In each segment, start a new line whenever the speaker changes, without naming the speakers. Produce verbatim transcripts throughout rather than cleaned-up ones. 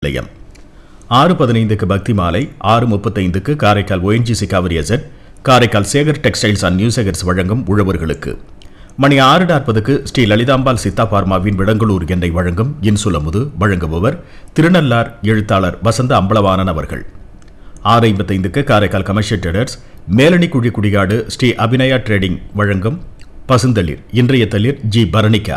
நிலையம். ஆறு பதினைந்துக்கு பக்தி மாலை, ஆறு முப்பத்தைந்துக்கு காரைக்கால் ஓஎன்ஜிசி கவரி zed, Karaikal Sekar textiles and நியூசெகர்ஸ் வழங்கும் உழவர்களுக்கு. மணி ஆறு நாற்பதுக்கு ஸ்ரீ லலிதாம்பாள் சித்தா பார்மாவின் விடங்களூர் எண்ணெய் வழங்கும் இன்சுலமுது. வழங்குபவர் திருநள்ளார் எழுத்தாளர் வசந்த அம்பலவாணன் அவர்கள். ஆறு ஐம்பத்தைந்துக்கு காரைக்கால் கமர்ஷியல் ட்ரேடர்ஸ் மேலணி குழி குடிகாடு ஸ்ரீ அபிநயா ட்ரேடிங் வழங்கும் பசுந்தளிர். இன்றைய தளிர் ஜி பரணிகா.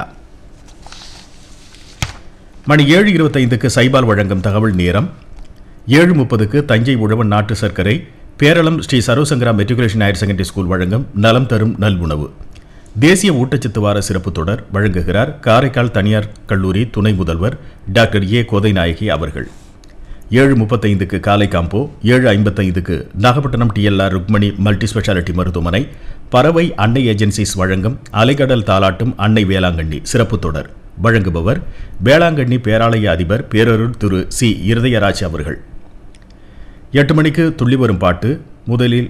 மணி ஏழு இருபத்தைந்துக்கு சைபால் வழங்கும் தகவல் நேரம். ஏழு முப்பதுக்கு தஞ்சை உழவன் நாட்டு சர்க்கரை Peralam Sri Sarvasankara matriculation higher secondary school வழங்கும் நலம் தரும் நல்உணவு. தேசிய ஊட்டச்சத்து வார சிறப்பு தொடர் வழங்குகிறார் காரைக்கால் தனியார் கல்லூரி துணை முதல்வர் டாக்டர் ஏ கோதைநாயகி அவர்கள். ஏழு முப்பத்தைந்துக்கு காலை காம்போ. ஏழு ஐம்பத்தைந்துக்கு Nagapattinam DLR Rukmani multi speciality மருத்துவமனை பறவை அன்னை ஏஜென்சிஸ் வழங்கும் அலைகடல் தாலாட்டும் அன்னை வேளாங்கண்ணி சிறப்பு தொடர். வழங்குபவர் வேளாங்கண்ணி பேராலய அதிபர் பேரருள் திரு சி இருதயராஜ் அவர்கள். எட்டு மணிக்கு துள்ளி வரும் பாட்டு. முதலில்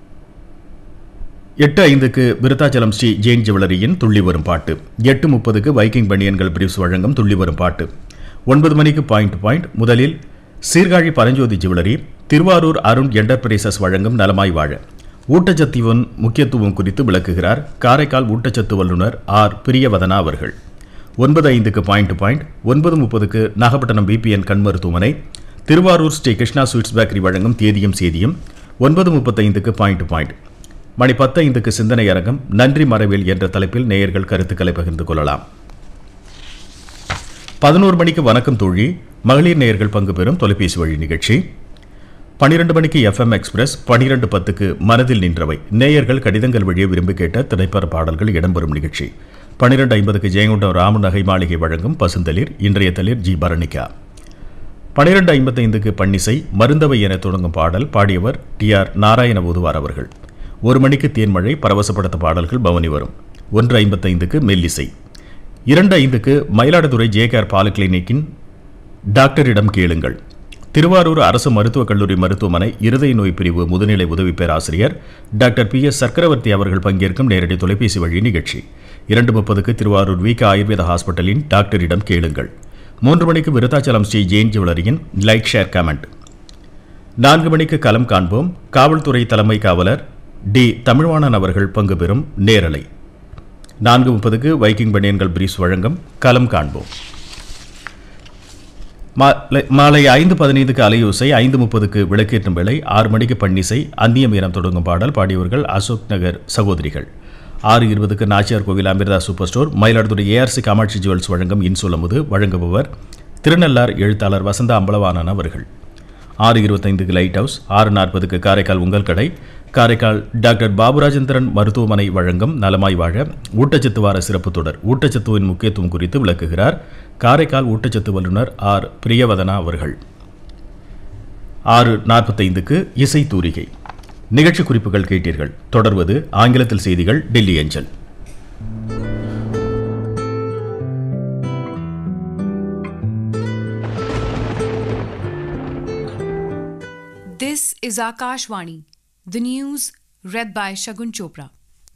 எட்டு ஐந்துக்கு விருத்தாச்சலம் ஸ்ரீ ஜெயின் ஜுவல்லரியின் துள்ளி வரும் பாட்டு. எட்டு முப்பதுக்கு வைக்கிங் பனியன்கள் பிரிவ்ஸ் வழங்கும் துள்ளி வரும் பாட்டு. ஒன்பது மணிக்கு பாயிண்ட் பாயிண்ட். முதலில் சீர்காழி பரஞ்சோதி ஜுவல்லரி திருவாரூர் அருண் என்டர்பிரைசஸ் வழங்கும் நலமாய் வாழ ஊட்டச்சத்தின் முக்கியத்துவம் குறித்து விளக்குகிறார் காரைக்கால் ஊட்டச்சத்து வல்லுநர் ஆர் பிரியவதனா அவர்கள். ஒன்பது ஐந்துக்கு பாயிண்ட் பாயிண்ட். ஒன்பது முப்பதுக்கு நாகப்பட்டினம் பிபிஎன் கண் மருத்துவமனை திருவாரூர் ஸ்ரீ கிருஷ்ணா ஸ்வீட்ஸ் பேக்கரி வழங்கும் தேதியும் சேதியும். ஒன்பது முப்பத்தைந்துக்கு பாயிண்ட் பாயிண்ட். மணி பத்து ஐந்துக்கு சிந்தனை அரங்கம் நன்றி மறவேல் என்ற தலைப்பில் நேயர்கள் கருத்துக்களை பகிர்ந்து கொள்ளலாம். பதினோரு மணிக்கு வணக்கம் தோழி மகளிர் நேயர்கள் பங்கு பெறும் தொலைபேசி வழி நிகழ்ச்சி. பனிரெண்டு மணிக்கு எஃப்எம் எக்ஸ்பிரஸ். பனிரெண்டு பத்துக்கு மனதில் நின்றவை நேயர்கள் கடிதங்கள் வழியே விரும்பி கேட்ட திரைப்பட பாடல்கள் இடம்பெறும் நிகழ்ச்சி. பனிரெண்டு ஐம்பதுக்கு ஜெயங்கொண்டம் ராமு நகை மாளிகை வழங்கும் பசுந்தளிர். இன்றைய தளிர் ஜி பரணிகா. பனிரெண்டு ஐம்பத்தைந்துக்கு பன்னிசை மருந்தவை என தொடங்கும் பாடல் பாடியவர் டி ஆர் நாராயண ஓதுவார் அவர்கள். ஒரு மணிக்கு தேன்மழை பரவசப்படுத்த பாடல்கள் பவனி வரும். ஒன்று ஐம்பத்தைந்துக்கு மெல்லிசை. இரண்டு ஐந்துக்கு மயிலாடுதுறை ஜேகேஆர் பாலிகிளினிக்கின் டாக்டரிடம் கேளுங்கள். திருவாரூர் அரசு மருத்துவக் கல்லூரி மருத்துவமனை இருதய நோய் பிரிவு முதுநிலை உதவி பேராசிரியர் டாக்டர் பி எஸ் சக்கரவர்த்தி அவர்கள் பங்கேற்கும் நேரடி தொலைபேசி வழி நிகழ்ச்சி. இரண்டு முப்பதுக்கு திருவாரூர் வி கே ஆயுர்வேத ஹாஸ்பிட்டலின் டாக்டரிடம் கேளுங்கள். மூன்று மணிக்கு விருத்தாச்சலம் ஸ்ரீ ஜெயின் ஜுவல்லரியின் லைக் ஷேர் கமெண்ட். நான்கு மணிக்கு களம் காண்போம். காவல்துறை தலைமை காவலர் டி தமிழ்வாணன் அவர்கள் பங்கு பெறும் நேரலை. நான்கு முப்பதுக்கு வைக்கிங் பனியன்கள் பிரீஸ் வழங்கும் களம் காண்போம். மாலை ஐந்து பதினைந்துக்கு அலையோசை. ஐந்து முப்பதுக்கு விளக்கேற்றும் வேளை. ஆறு மணிக்கு பன்னிசை அந்நியம் என தொடங்கும் பாடல் பாடியவர்கள் அசோக் நகர் சகோதரிகள். ஆறு இருபதுக்கு நாச்சியார் கோவில் Amrita super store Mayiladuthurai ARC Kamakshi jewels வழங்கும் இன்சுலமுது. வழங்குபவர் திருநள்ளார் எழுத்தாளர் வசந்த அம்பலவாணன் அவர்கள். ஆறு இருபத்தைந்துக்கு லைட் ஹவுஸ். ஆறு நாற்பதுக்கு காரைக்கால் உங்கள் கடை காரைக்கால் டாக்டர் பாபுராஜேந்திரன் மருத்துவமனை வழங்கும் நலமாய் வாழ ஊட்டச்சத்து வார சிறப்பு தொடர் ஊட்டச்சத்துவின் முக்கியத்துவம் குறித்து விளக்குகிறார் காரைக்கால் ஊட்டச்சத்து வல்லுநர் ஆர் பிரியவதனா அவர்கள். ஆறு நாற்பத்தைந்துக்கு இசை தூரிகை நிகழ்ச்சி குறிப்புகள் கேட்டீர்கள். தொடர்வது ஆங்கிலத்தில் செய்திகள் Delhi angel.
This is Akashvani. The news read by Shagun Chopra.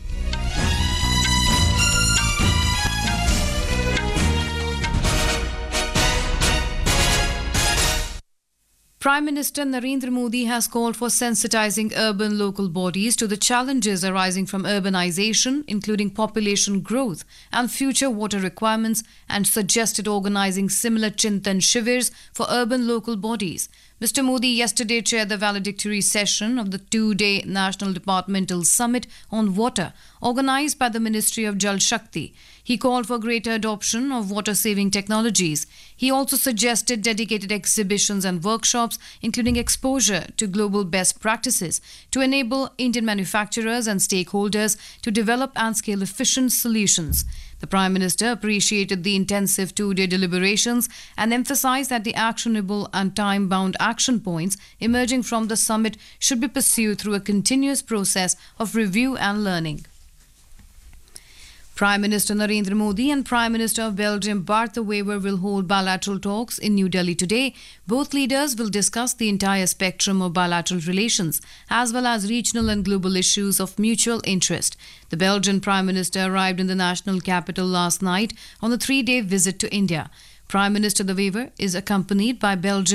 Prime Minister Narendra Modi has called for sensitizing urban local bodies to the challenges arising from urbanization, including population growth and future water requirements, and suggested organizing similar Chintan Shivers for urban local bodies. Mister Modi yesterday chaired the valedictory session of the two-day National Departmental Summit on Water, organized by the Ministry of Jal Shakti. He called for greater adoption of water-saving technologies. He also suggested dedicated exhibitions and workshops, including exposure to global best practices, to enable Indian manufacturers and stakeholders to develop and scale efficient solutions. The Prime Minister appreciated the intensive two-day deliberations and emphasized that the actionable and time-bound action points emerging from the summit should be pursued through a continuous process of review and learning. Prime Minister Narendra Modi and Prime Minister of Belgium Bart De Wever will hold bilateral talks in New Delhi today. Both leaders will discuss the entire spectrum of bilateral relations, as well as regional and global issues of mutual interest. The Belgian Prime Minister arrived in the national capital last night on a three-day visit to India. Prime Minister De Wever is accompanied by Belgian